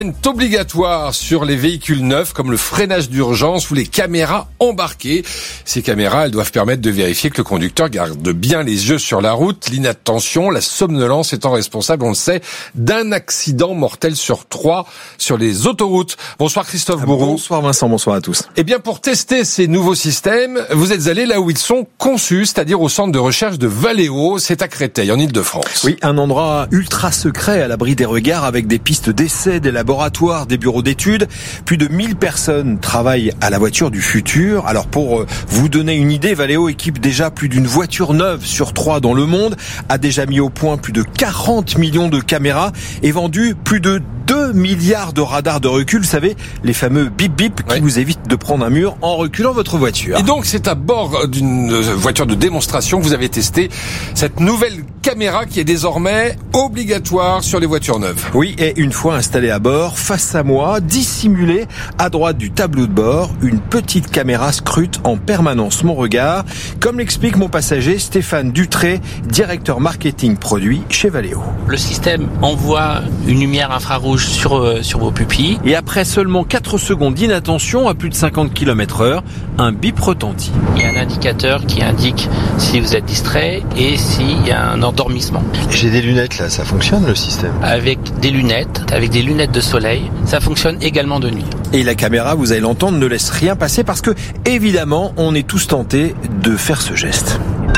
Est obligatoire sur les véhicules neufs comme le freinage d'urgence ou les caméras embarquées. Ces caméras, elles doivent permettre de vérifier que le conducteur garde bien les yeux sur la route. L'inattention, la somnolence étant responsable, on le sait, d'un accident mortel sur 3 sur les autoroutes. Bonsoir Christophe Bourou. Bonsoir Vincent, bonsoir à tous. Eh bien, pour tester ces nouveaux systèmes, vous êtes allé là où ils sont conçus, c'est-à-dire au centre de recherche de Valeo, c'est à Créteil, en Île-de-France. Oui, un endroit ultra secret à l'abri des regards avec des pistes d'essai, des laboratoires, des bureaux d'études. Plus de 1000 personnes travaillent à la voiture du futur. Alors pour vous donner une idée, Valeo équipe déjà plus d'une voiture neuve sur 3 dans le monde, a déjà mis au point plus de 40 millions de caméras et vendu plus de 2 milliards de radars de recul, vous savez, les fameux bip-bip qui vous évitent de prendre un mur en reculant votre voiture. Et donc c'est à bord d'une voiture de démonstration que vous avez testé cette nouvelle caméra qui est désormais obligatoire sur les voitures neuves. Oui, et une fois installée à bord, face à moi, dissimulée à droite du tableau de bord, une petite caméra scrute en permanence mon regard, comme l'explique mon passager Stéphane Dutré, directeur marketing produit chez Valeo. Le système envoie une lumière infrarouge sur vos pupilles. Et après seulement 4 secondes d'inattention à plus de 50 km/h, un bip retentit. Il y a un indicateur qui indique si vous êtes distrait et s'il y a un endormissement. J'ai des lunettes là, ça fonctionne le système? Avec des lunettes de soleil, ça fonctionne également de nuit. Et la caméra, vous allez l'entendre, ne laisse rien passer parce que, évidemment, on est tous tentés de faire ce geste.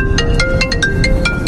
Allô ?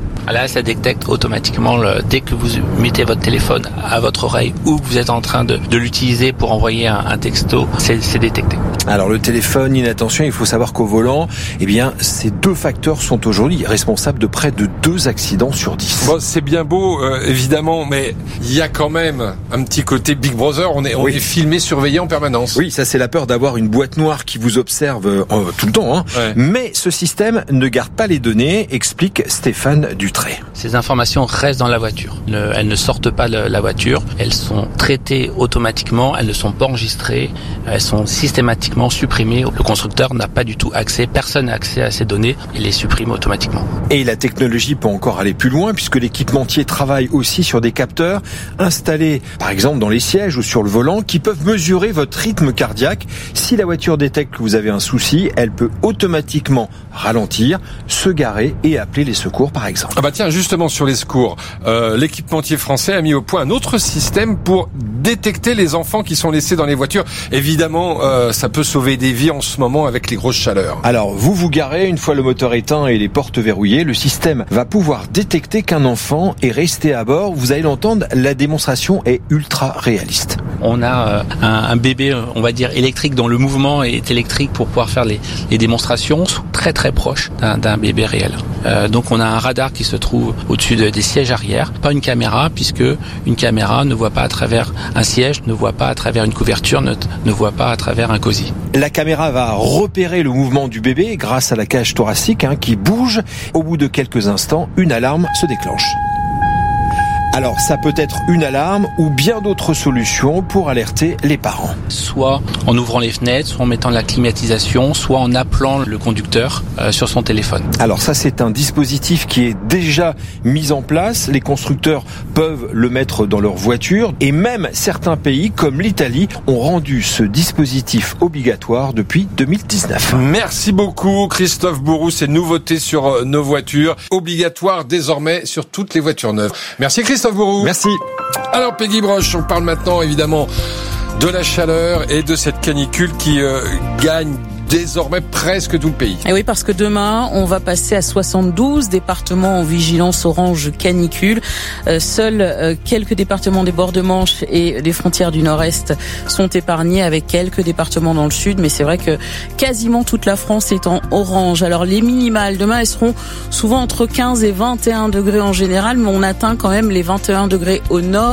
Là, ça détecte automatiquement dès que vous mettez votre téléphone à votre oreille ou que vous êtes en train de l'utiliser pour envoyer un texto, c'est détecté. Alors le téléphone, inattention, il faut savoir qu'au volant, eh bien, ces 2 facteurs sont aujourd'hui responsables de près de 2 accidents sur 10. Bon, c'est bien beau, évidemment, mais il y a quand même un petit côté Big Brother. On est filmé, surveillé en permanence. Oui, ça c'est la peur d'avoir une boîte noire qui vous observe tout le temps. Ouais. Mais ce système ne garde pas les données, explique Stéphane Dutré. Ces informations restent dans la voiture. Elles ne sortent pas de la voiture. Elles sont traitées automatiquement. Elles ne sont pas enregistrées. Elles sont systématiquement supprimées. Le constructeur n'a pas du tout accès. Personne n'a accès à ces données. Il les supprime automatiquement. Et la technologie peut encore aller plus loin puisque l'équipementier travaille aussi sur des capteurs installés, par exemple, dans les sièges ou sur le volant qui peuvent mesurer votre rythme cardiaque. Si la voiture détecte que vous avez un souci, elle peut automatiquement ralentir, se garer et appeler les secours, par exemple. Ah bah tiens, justement sur les secours, l'équipementier français a mis au point un autre système pour détecter les enfants qui sont laissés dans les voitures. Évidemment, ça peut sauver des vies en ce moment avec les grosses chaleurs. Alors, vous garez, une fois le moteur éteint et les portes verrouillées, le système va pouvoir détecter qu'un enfant est resté à bord. Vous allez l'entendre, la démonstration est ultra réaliste. On a un bébé, on va dire, électrique dont le mouvement est électrique pour pouvoir faire les démonstrations très très proches d'un bébé réel. Donc on a un radar qui se trouve au-dessus des sièges arrière, pas une caméra puisque une caméra ne voit pas à travers un siège, ne voit pas à travers une couverture, ne voit pas à travers un cosy. La caméra va repérer le mouvement du bébé grâce à la cage thoracique qui bouge. Au bout de quelques instants, une alarme se déclenche. Alors, ça peut être une alarme ou bien d'autres solutions pour alerter les parents. Soit en ouvrant les fenêtres, soit en mettant de la climatisation, soit en appelant le conducteur sur son téléphone. Alors ça, c'est un dispositif qui est déjà mis en place. Les constructeurs peuvent le mettre dans leur voiture et même certains pays comme l'Italie ont rendu ce dispositif obligatoire depuis 2019. Merci beaucoup Christophe Bourou, ces nouveautés sur nos voitures, obligatoires désormais sur toutes les voitures neuves. Merci Christophe Bourou. Merci. Alors Peggy Broche, on parle maintenant évidemment de la chaleur et de cette canicule qui gagne désormais presque tout le pays. Et oui, parce que demain, on va passer à 72 départements en vigilance orange canicule. Seuls quelques départements des bords de Manche et des frontières du Nord-Est sont épargnés, avec quelques départements dans le Sud. Mais c'est vrai que quasiment toute la France est en orange. Alors les minimales, demain, elles seront souvent entre 15 et 21 degrés en général, mais on atteint quand même les 21 degrés au nord,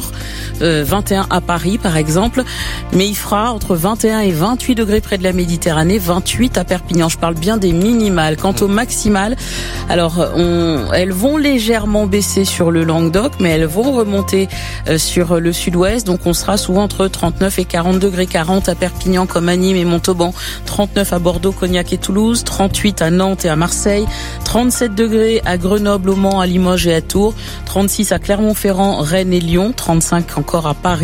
21 à Paris par exemple. Mais il fera entre 21 et 28 degrés près de la Méditerranée, 21 38 à Perpignan. Je parle bien des minimales. Quant aux maximales, alors elles vont légèrement baisser sur le Languedoc, mais elles vont remonter sur le sud-ouest. Donc on sera souvent entre 39 et 40 degrés, 40 à Perpignan comme à Nîmes et Montauban, 39 à Bordeaux, Cognac et Toulouse, 38 à Nantes et à Marseille, 37 degrés à Grenoble, au Mans, à Limoges et à Tours, 36 à Clermont-Ferrand, Rennes et Lyon, 35 encore à Paris.